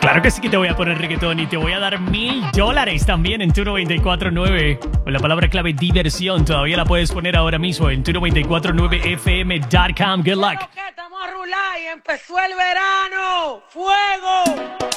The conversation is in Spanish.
Claro que sí que te voy a poner reggaetón y te voy a dar $1000 también en tu 94.9. Con la palabra clave diversión. Todavía la puedes poner ahora mismo en tu949fm.com. Good luck. Estamos a rular y empezó el verano. ¡Fuego!